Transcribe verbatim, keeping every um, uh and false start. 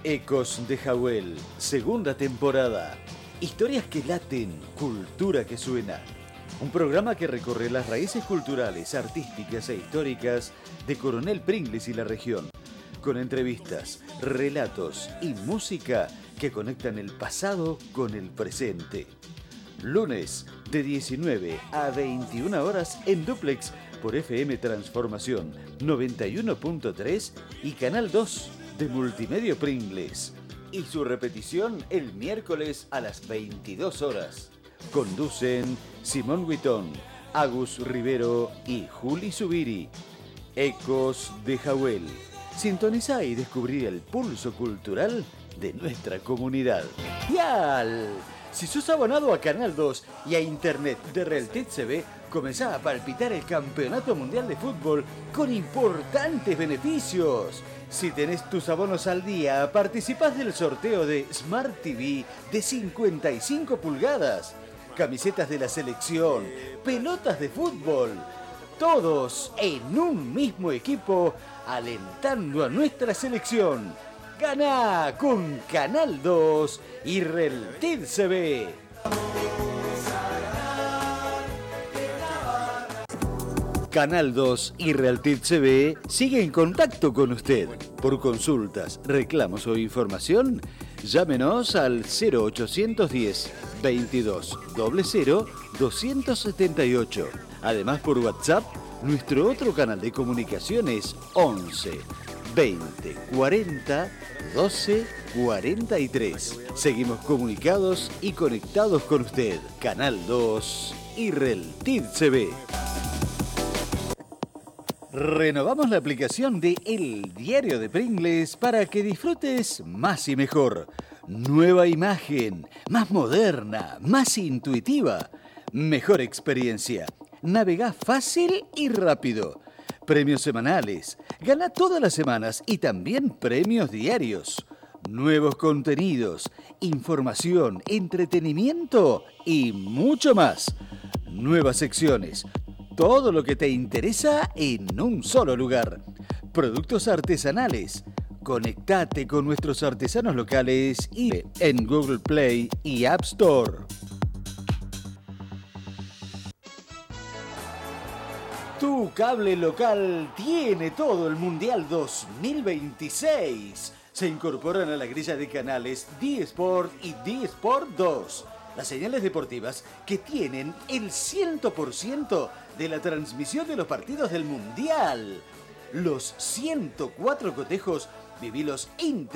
Ecos de Jawel, segunda temporada. Historias que laten, cultura que suena. Un programa que recorre las raíces culturales, artísticas e históricas de Coronel Pringles y la región, con entrevistas, relatos y música que conectan el pasado con el presente. Lunes de diecinueve a veintiuna horas en Duplex por F M Transformación noventa y uno punto tres y Canal dos de Multimedia Pringles. Y su repetición el miércoles a las veintidós horas. Conducen Simón Huitón, Agus Rivero y Juli Zubiri. Ecos de Jawel. Sintoniza y descubrí el pulso cultural de nuestra comunidad. ¡Yal! Si sos abonado a Canal dos y a Internet de Realtet T V, comenzá a palpitar el Campeonato Mundial de Fútbol con importantes beneficios. Si tenés tus abonos al día, participás del sorteo de Smart T V de cincuenta y cinco pulgadas, camisetas de la selección, pelotas de fútbol, todos en un mismo equipo alentando a nuestra selección. Ganá con Canal dos y Realtet T V. Canal dos y Realtet T V sigue en contacto con usted. Por consultas, reclamos o información, llámenos al cero ochocientos diez, veintidós, cero cero, doscientos setenta y ocho. Además, por WhatsApp, nuestro otro canal de comunicación es once, veinte, cuarenta, doce, cuarenta y tres. Seguimos comunicados y conectados con usted. Canal dos y Realtet T V. Renovamos la aplicación de El Diario de Pringles para que disfrutes más y mejor. Nueva imagen, más moderna, más intuitiva, mejor experiencia. Navegá fácil y rápido. Premios semanales. Gana todas las semanas y también premios diarios. Nuevos contenidos, información, entretenimiento y mucho más. Nuevas secciones. Todo lo que te interesa en un solo lugar. Productos artesanales. Conectate con nuestros artesanos locales y en Google Play y App Store. Tu cable local tiene todo el Mundial dos mil veintiséis. Se incorporan a la grilla de canales D-Sport y D-Sport dos. Las señales deportivas que tienen el cien por ciento de la transmisión de los partidos del Mundial. Los ciento cuatro cotejos, vivilos íntegros.